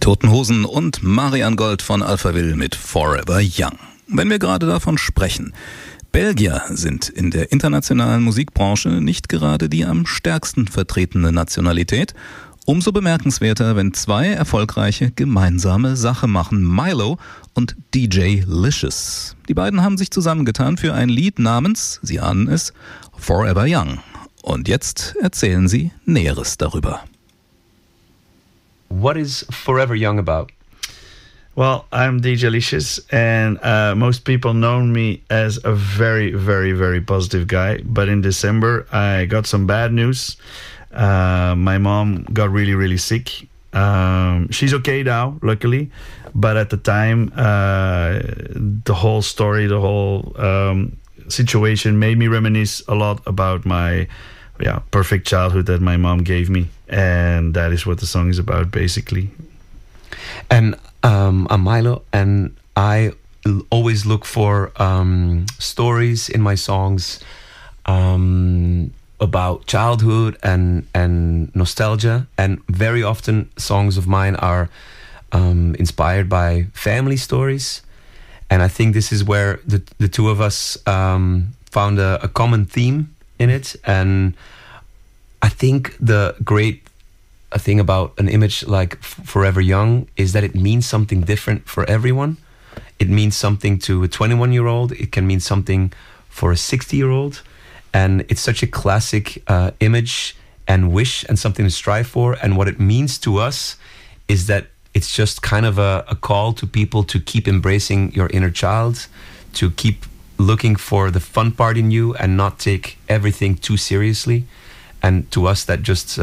Toten Hosen und Marianne Gold von Alphaville mit Forever Young. Wenn wir gerade davon sprechen, Belgier sind in der internationalen Musikbranche nicht gerade die am stärksten vertretene Nationalität. Umso bemerkenswerter, wenn zwei erfolgreiche gemeinsame Sache machen, Milo und DJ Licious. Die beiden haben sich zusammengetan für ein Lied namens, Sie ahnen es, Forever Young. Und jetzt erzählen sie Näheres darüber. What is Forever Young about? Well, I'm DJ Licious, and most people know me as a very, very, very positive guy. But in December, I got some bad news. My mom got really, really sick. She's okay now, luckily. But at the time, the whole story, the whole situation made me reminisce a lot about my perfect childhood that my mom gave me. And that is what the song is about, basically. And I'm Milo, and I always look for stories in my songs about childhood and nostalgia. And very often songs of mine are inspired by family stories. And I think this is where the two of us found a common theme in it. And I think the great thing about an image like Forever Young is that it means something different for everyone. It means something to a 21-year-old. It can mean something for a 60-year-old. And it's such a classic image and wish and something to strive for. And what it means to us is that it's just kind of a call to people to keep embracing your inner child, to keep looking for the fun part in you and not take everything too seriously. And to us, that just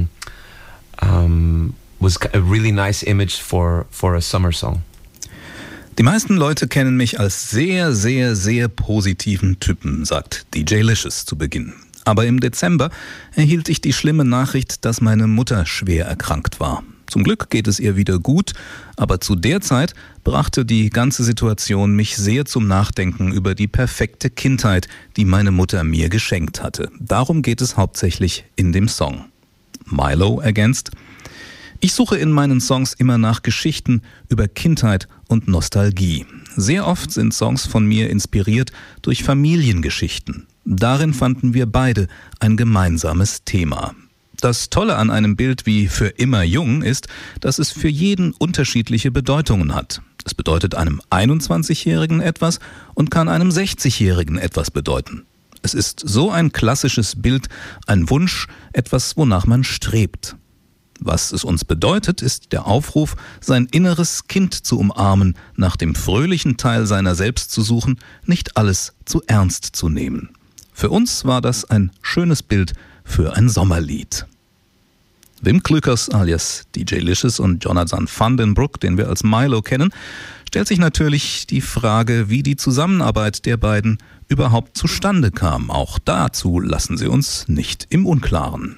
was a really nice image for a summer song. Die meisten Leute kennen mich als sehr, sehr, sehr positiven Typen, sagt DJ Licious zu Beginn. Aber im Dezember erhielt ich die schlimme Nachricht, dass meine Mutter schwer erkrankt war. Zum Glück geht es ihr wieder gut, aber zu der Zeit brachte die ganze Situation mich sehr zum Nachdenken über die perfekte Kindheit, die meine Mutter mir geschenkt hatte. Darum geht es hauptsächlich in dem Song. Milo ergänzt: Ich suche in meinen Songs immer nach Geschichten über Kindheit und Nostalgie. Sehr oft sind Songs von mir inspiriert durch Familiengeschichten. Darin fanden wir beide ein gemeinsames Thema. Das Tolle an einem Bild wie Für immer jung ist, dass es für jeden unterschiedliche Bedeutungen hat. Es bedeutet einem 21-Jährigen etwas und kann einem 60-Jährigen etwas bedeuten. Es ist so ein klassisches Bild, ein Wunsch, etwas, wonach man strebt. Was es uns bedeutet, ist der Aufruf, sein inneres Kind zu umarmen, nach dem fröhlichen Teil seiner selbst zu suchen, nicht alles zu ernst zu nehmen. Für uns war das ein schönes Bild für ein Sommerlied. Wim Klükers alias DJ Licious und Jonathan van den Broek, den wir als Milo kennen, stellt sich natürlich die Frage, wie die Zusammenarbeit der beiden überhaupt zustande kam. Auch dazu lassen sie uns nicht im Unklaren.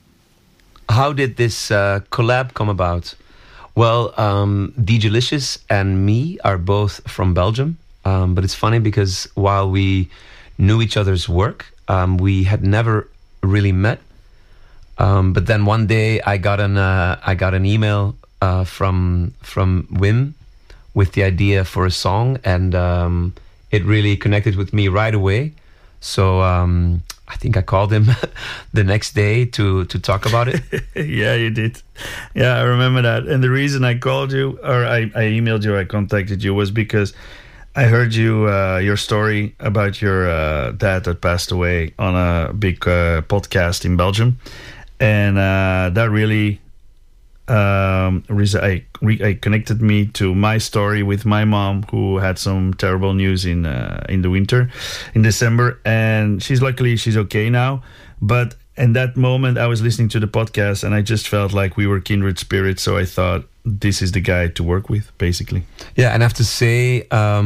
How did this collab come about? Well, DJ Licious and me are both from Belgium, but it's funny because while we knew each other's work, we had never really met. But then one day I got an email from Wim with the idea for a song, and it really connected with me right away. So I think I called him the next day to talk about it. Yeah, you did. Yeah, I remember that. And the reason I called you, or I emailed you, I contacted you, was because I heard your story about your dad that passed away on a big podcast in Belgium. And that really connected me to my story with my mom, who had some terrible news in the winter, in December. And she's okay now. But in that moment, I was listening to the podcast, and I just felt like we were kindred spirits. So I thought, this is the guy to work with, basically. Yeah, and I have to say,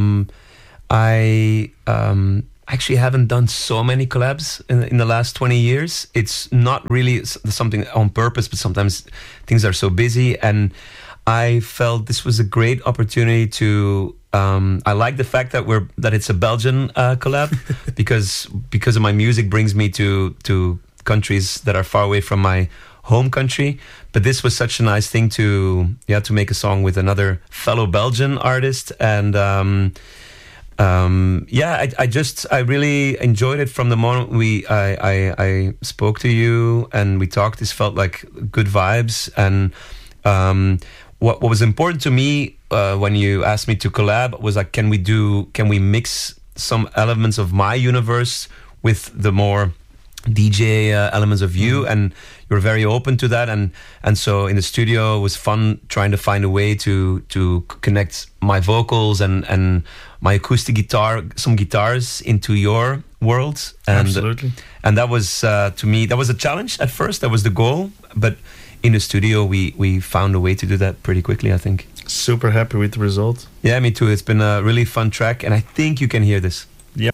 I actually haven't done so many collabs in the last 20 years. It's not really something on purpose, but sometimes things are so busy. And I felt this was a great opportunity to... I like the fact that it's a Belgian collab because of my music brings me to countries that are far away from my home country. But this was such a nice thing to make a song with another fellow Belgian artist. And I really enjoyed it from the moment I spoke to you and we talked. This felt like good vibes. And what was important to me when you asked me to collab was like, can we mix some elements of my universe with the more DJ elements of you, and you're very open to that, and so in the studio it was fun trying to find a way to connect my vocals and my acoustic guitar, some guitars into your world. And, absolutely. And that was to me, that was a challenge at first. That was the goal, but in the studio we found a way to do that pretty quickly, I think. Super happy with the result. Yeah, me too. It's been a really fun track, and I think you can hear this. Yeah.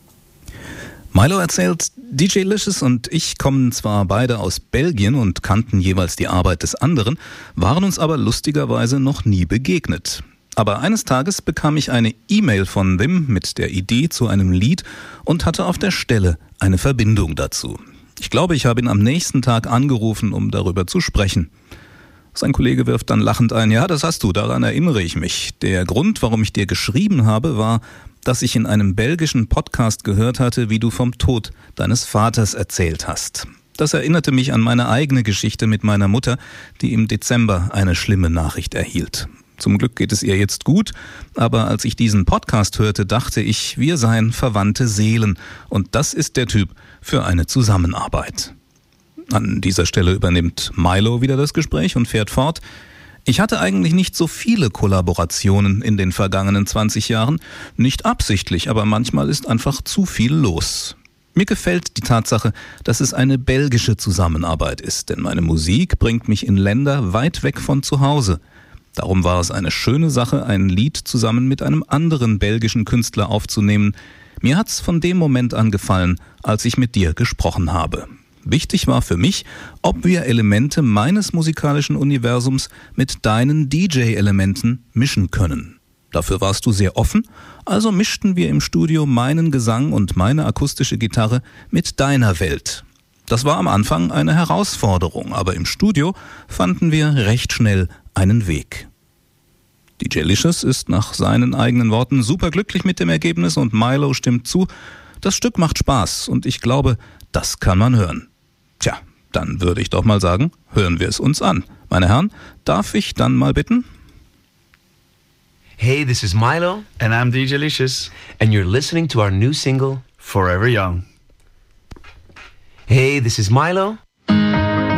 Milo erzählt, DJ Licious und ich kommen zwar beide aus Belgien und kannten jeweils die Arbeit des anderen, waren uns aber lustigerweise noch nie begegnet. Aber eines Tages bekam ich eine E-Mail von Wim mit der Idee zu einem Lied und hatte auf der Stelle eine Verbindung dazu. Ich glaube, ich habe ihn am nächsten Tag angerufen, um darüber zu sprechen. Sein Kollege wirft dann lachend ein, ja, das hast du, daran erinnere ich mich. Der Grund, warum ich dir geschrieben habe, war, dass ich in einem belgischen Podcast gehört hatte, wie du vom Tod deines Vaters erzählt hast. Das erinnerte mich an meine eigene Geschichte mit meiner Mutter, die im Dezember eine schlimme Nachricht erhielt. Zum Glück geht es ihr jetzt gut, aber als ich diesen Podcast hörte, dachte ich, wir seien verwandte Seelen und das ist der Typ für eine Zusammenarbeit. An dieser Stelle übernimmt Milo wieder das Gespräch und fährt fort. Ich hatte eigentlich nicht so viele Kollaborationen in den vergangenen 20 Jahren. Nicht absichtlich, aber manchmal ist einfach zu viel los. Mir gefällt die Tatsache, dass es eine belgische Zusammenarbeit ist, denn meine Musik bringt mich in Länder weit weg von zu Hause. Darum war es eine schöne Sache, ein Lied zusammen mit einem anderen belgischen Künstler aufzunehmen. Mir hat's von dem Moment an gefallen, als ich mit dir gesprochen habe. Wichtig war für mich, ob wir Elemente meines musikalischen Universums mit deinen DJ-Elementen mischen können. Dafür warst du sehr offen, also mischten wir im Studio meinen Gesang und meine akustische Gitarre mit deiner Welt. Das war am Anfang eine Herausforderung, aber im Studio fanden wir recht schnell einen Weg. DJ Licious ist nach seinen eigenen Worten superglücklich mit dem Ergebnis und Milo stimmt zu. Das Stück macht Spaß und ich glaube, das kann man hören. Tja, dann würde ich doch mal sagen, hören wir es uns an. Meine Herren, darf ich dann mal bitten? Hey, this is Milo. And I'm DJ Licious. And you're listening to our new single, Forever Young. Hey, this is Milo.